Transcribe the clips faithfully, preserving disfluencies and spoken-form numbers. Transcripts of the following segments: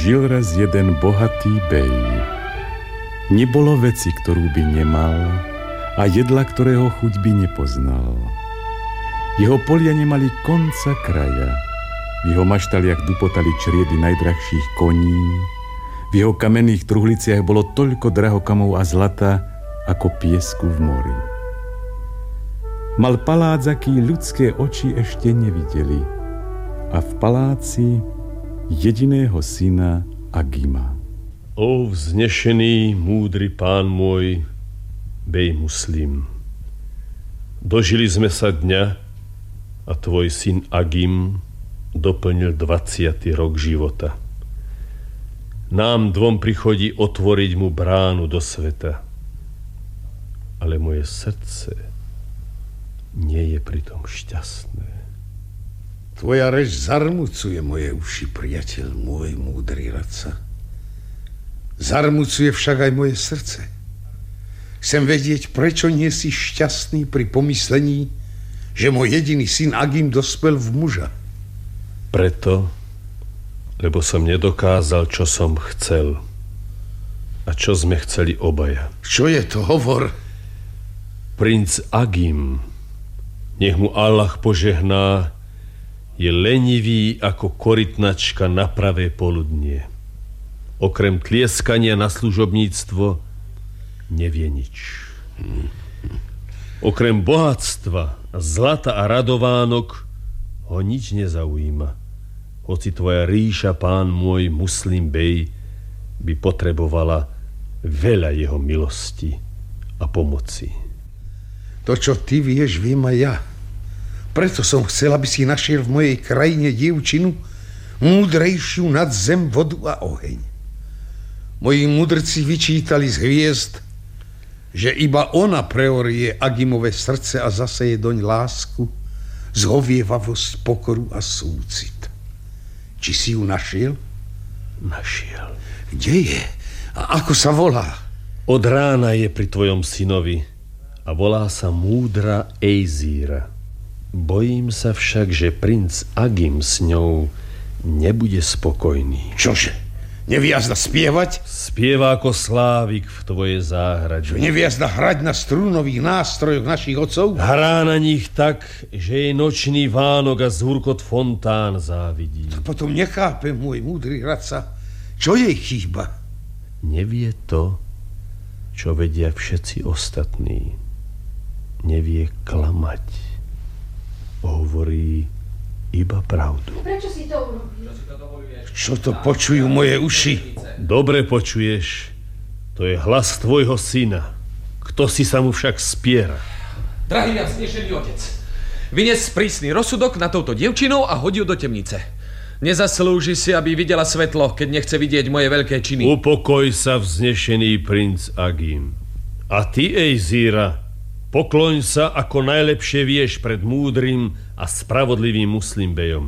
Žil raz jeden bohatý bej. Nebolo veci, ktorú by nemal, a jedla, ktorého chuť by nepoznal. Jeho polia nemali konca kraja. V jeho maštaliach dupotali čriedy najdrahších koní. V jeho kamenných truhliciach bolo toľko drahokamov a zlata, ako piesku v mori. Mal palác, aký ľudské oči ešte nevideli, a v paláci jediného syna Agima. O vznešený, múdry pán môj, bej Muslim, dožili sme sa dňa a tvoj syn Agim doplnil dvaciaty rok života. Nám dvom prichodí otvoriť mu bránu do sveta, ale moje srdce nie je pritom šťastné. Tvoja reč zarmucuje moje uši, priateľ môj, múdry radca. Zarmucuje však aj moje srdce. Chcem vedieť, prečo nie si šťastný pri pomyslení, že môj jediný syn Agim dospel v muža. Preto, lebo som nedokázal, čo som chcel a čo sme chceli obaja. Čo je to, hovor? Princ Agim, nech mu Allah požehná, je lenivý ako korytnačka na pravé poludnie. Okrem tlieskania na služobníctvo nevie nič. Okrem bohatstva, zlata a radovánok ho nič nezaujíma. Hoci tvoja ríša, pán môj Muslim bej, by potrebovala veľa jeho milosti a pomoci. To, čo ty vieš, viem aj ja. Preto som chcel, aby si našiel v mojej krajine dievčinu múdrejšiu nad zem, vodu a oheň. Moji mudrci vyčítali z hviezd, že iba ona preorie Agimové srdce a zaseje doň lásku, zhovievavosť, pokoru a súcit. Či si ju našiel? Našiel. Kde je? A ako sa volá? Od rána je pri tvojom synovi a volá sa múdra Ejzíra. Bojím sa však, že princ Agim s ňou nebude spokojný. Čože? Neviazda spievať? Spieva ako slávik v tvojej záhrade. Neviazda hrať na strúnových nástrojoch našich otcov? Hrá na nich tak, že jej nočný vánok a zhurkot fontán závidí. To potom nechápe, môj múdry radca. Čo jej chýba? Nevie to, čo vedia všetci ostatní. Nevie klamať. Hovorí iba pravdu. Prečo si to urobil? Čo to počujú moje uši? Dobre počuješ. To je hlas tvojho syna. Kto si sa mu však spiera? Drahý a vznešený otec, vynes prísny rozsudok na touto dievčinou a hodí ju do temnice. Nezaslúži si, aby videla svetlo, keď nechce vidieť moje veľké činy. Upokoj sa, vznešený princ Agim. A ty, Ejzíra, pokloň sa, ako najlepšie vieš, pred múdrym a spravodlivým Muslim bejom.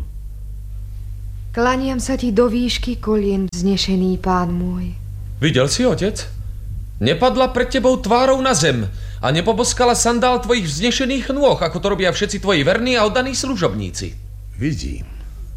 Klaniam sa ti do výšky kolien, vznešený pán môj. Videl si, otec? Nepadla pred tebou tvárou na zem a nepoboskala sandál tvojich vznešených nôh, ako to robia všetci tvoji verní a oddaní služobníci. Vidím.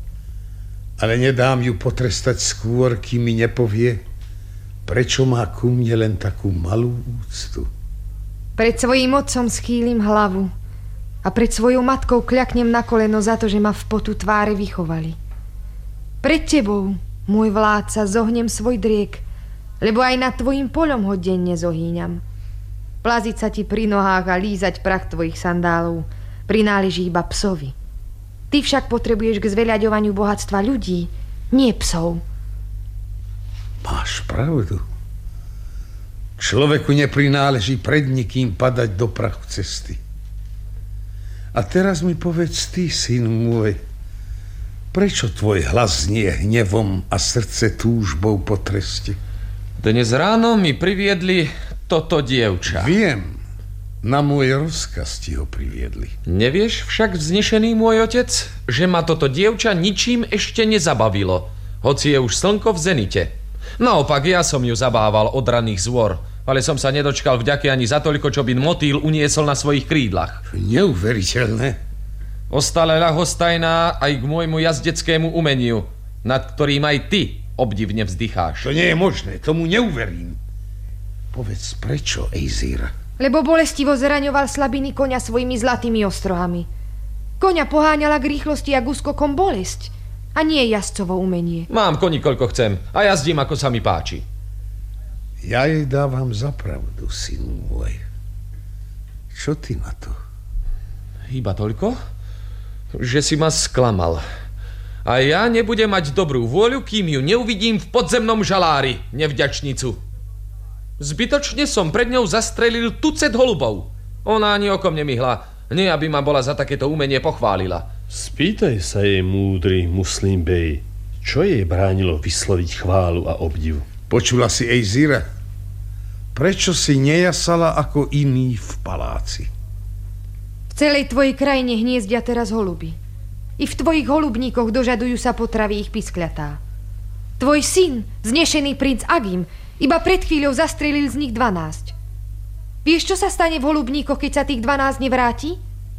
Ale nedám ju potrestať skôr, kým mi nepovie, prečo má ku mne len takú malú úctu. Pred svojím otcom schýlim hlavu a pred svojou matkou kľaknem na koleno za to, že ma v potu tváre vychovali. Pred tebou, môj vládca, zohnem svoj driek, lebo aj nad tvojim poľom ho denne zohýňam. Plaziť sa ti pri nohách a lízať prach tvojich sandálov prináleží iba psovi. Ty však potrebuješ k zveľaďovaniu bohatstva ľudí, nie psov. Máš pravdu. Človeku neprináleží pred nikým padať do prachu cesty. A teraz mi povedz ty, syn môj, prečo tvoj hlas znie hnevom a srdce túžbou po treste? Dnes ráno mi priviedli toto dievča. Viem, na môj rozkaz ti ho priviedli. Nevieš však, vznešený môj otec, že ma toto dievča ničím ešte nezabavilo, hoci je už slnko v zenite. Naopak, ja som ju zabával od raných zôr, ale som sa nedočkal vďaky ani za toľko, čo by motýl uniesol na svojich krídlach. Neuveriteľné. Ostale ľahostajná aj k môjmu jazdeckému umeniu, nad ktorým aj ty obdivne vzdycháš. To nie je možné, tomu neuverím. Povedz, prečo, Ejzíra? Lebo bolestivo zraňoval slabiny koňa svojimi zlatými ostrohami. Koňa poháňala k rýchlosti a k úskokom bolesť. A nie jazdcovo umenie. Mám koni, koľko chcem. A jazdím, ako sa mi páči. Ja jej dávam za pravdu, syn môj. Čo ty na to? Iba toľko? Že si ma sklamal. A ja nebudem mať dobrú vôľu, kým ju neuvidím v podzemnom žalári, nevďačnicu. Zbytočne som pred ňou zastrelil tucet holubov. Ona ani okom nemihla. Nie, aby ma bola za takéto umenie pochválila. Spýtaj sa jej, múdry Muslim Bey, čo jej bránilo vysloviť chválu a obdiv. Počula si, Ejzíra? Prečo si nejasala ako iní v paláci? V celej tvojej krajine hniezdia teraz holuby. I v tvojich holubníkoch dožadujú sa potravy ich piskľatá. Tvoj syn, vznešený princ Agim, iba pred chvíľou zastrelil z nich dvanásť. Vieš, čo sa stane v holubníkoch, keď sa tých dvanásť nevráti?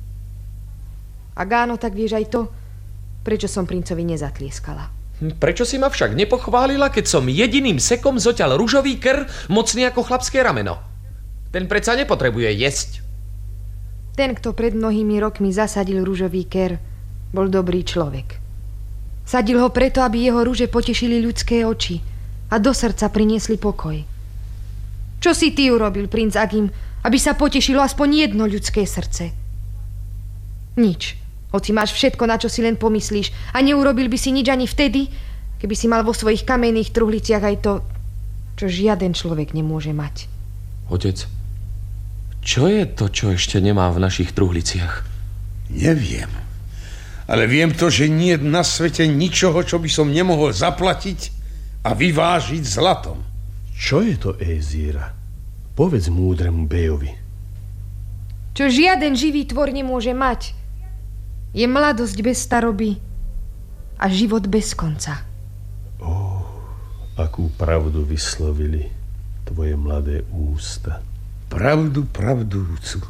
Ak áno, tak vieš aj to, prečo som princovi nezatlieskala. Prečo si ma však nepochválila, keď som jediným sekom zoťal ružový ker, mocný ako chlapské rameno? Ten predsa nepotrebuje jesť. Ten, kto pred mnohými rokmi zasadil ružový ker, bol dobrý človek. Sadil ho preto, aby jeho ruže potešili ľudské oči a do srdca priniesli pokoj. Čo si ty urobil, princ Agim, aby sa potešilo aspoň jedno ľudské srdce? Nič. Hoci máš všetko, na čo si len pomyslíš, a neurobil by si nič ani vtedy, keby si mal vo svojich kamenných truhliciach aj to, čo žiaden človek nemôže mať. Otec, čo je to, čo ešte nemá v našich truhliciach? Neviem. Ale viem to, že nie je na svete ničoho, čo by som nemohol zaplatiť a vyvážiť zlatom. Čo je to, Ejzíra? Povedz múdremu Bejovi. Čo žiaden živý tvor nemôže mať, je mladosť bez staroby a život bez konca. Ó, akú pravdu vyslovili tvoje mladé ústa. Pravdu pravdúcu.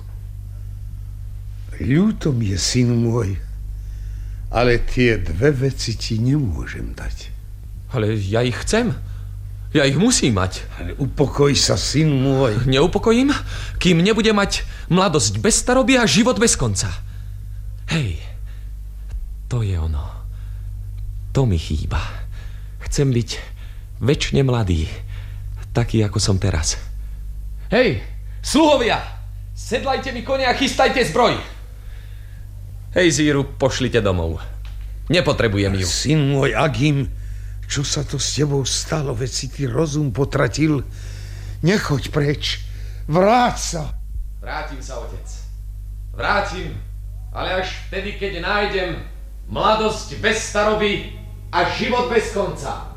Ľúto mi je, syn môj, ale tie dve veci ti nemôžem dať. Ale ja ich chcem. Ja ich musím mať. Ale upokoj sa, syn môj. Neupokojím, kým nebude mať mladosť bez staroby a život bez konca. Hej, to je ono. To mi chýba. Chcem byť večne mladý, taký ako som teraz. Hej, sluhovia, sedlajte mi kone a chystajte zbroj. Hej, Zíru, pošlite domov. Nepotrebujem ju. Syn môj, Agim, čo sa to s tebou stalo? Veď si ty rozum potratil. Nechoď preč. Vráť sa. Vrátim sa, otec. Vrátim, ale až vtedy, keď nájdem mladosť bez staroby a život bez konca.